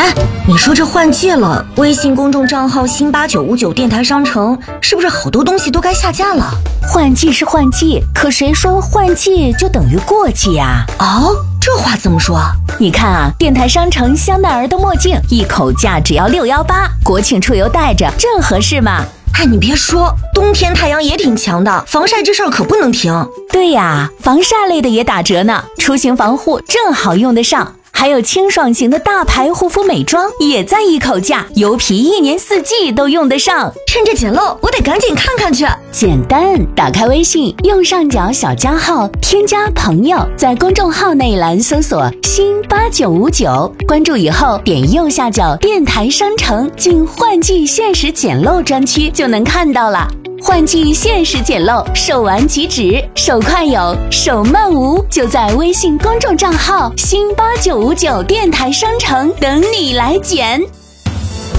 哎，你说这换季了，微信公众账号新8959电台商城是不是好多东西都该下架了？ 换季是换季，可谁说换季就等于过季呀？ 哦，这话怎么说？ 你看啊，电台商城香奈儿的墨镜一口价只要618，国庆出游戴着正合适嘛。 哎，你别说，冬天太阳也挺强的，防晒这事儿可不能停。 对呀，防晒类的也打折呢，出行防护正好用得上。还有清爽型的大牌护肤美妆也在一口价，油皮1年4季都用得上。 趁着捡漏，我得赶紧看看去。 简单，打开微信，右上角小加号，添加朋友，在公众号那一栏搜索新8959，关注以后点右下角电台商城，进换季限时捡漏专区就能看到了。换季限时捡漏，手完即止，手快有，手慢无，就在微信公众账号新8959电台商城等你来捡。